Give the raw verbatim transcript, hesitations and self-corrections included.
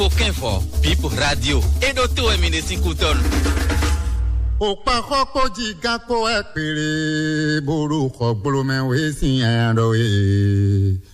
Aucun fort, Bip Radio. Et d'autres ministres Kouton. Opa koko jiga ko e pere boru ko gbolo me we sin ero e